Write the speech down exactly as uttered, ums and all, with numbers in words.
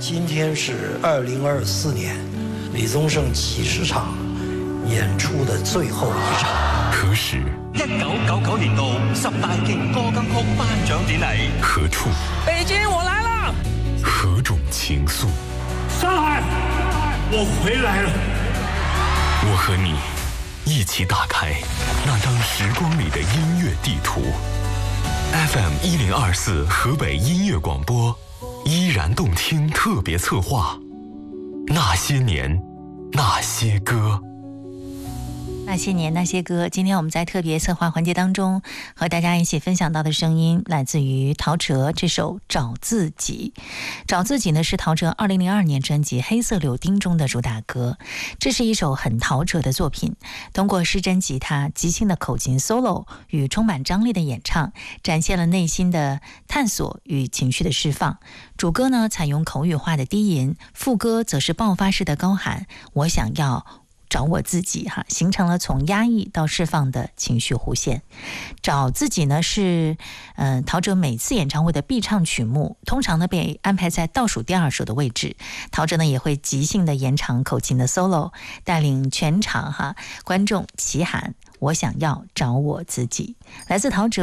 今天是二零二四年李宗盛七十场演出的最后一场。 何时？ 一九九九年度十大勁歌金曲頒獎典禮。 何處？ 北京，我來了。 何種情愫？ 上海，我回來了。 我和你一起打開那張時光裡的音樂地圖。F M 一零二四河北音樂廣播，依然動聽特別策劃。那些年，那些歌。 那些年那些歌，今天我们在特别策划环节当中和大家一起分享到的声音来自于陶喆这首《找自己》。找自己呢是陶喆二零零二年专辑《黑色柳丁》中的主打歌，这是一首很陶喆的作品，通过失真吉他、即兴的口琴 solo 与充满张力的演唱，展现了内心的探索与情绪的释放。主歌呢采用口语化的低吟，副歌则是爆发式的高喊我想要找我自己哈，形成了从压抑到释放的情绪弧线。找自己呢是嗯、呃、陶喆每次演唱会的必唱曲目，通常呢被安排在倒数第二首的位置。陶喆呢也会即兴的延长口琴的 solo， 带领全场哈观众齐喊我想要找我自己。来自陶喆